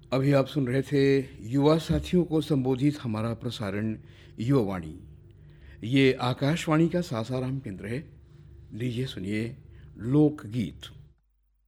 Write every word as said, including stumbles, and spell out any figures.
अभी आप सुन रहे थे युवा साथियों को संबोधित हमारा प्रसारण युवावाणी। ये आकाशवाणी का सासाराम केंद्र है। लीजिए सुनिए लोकगीत।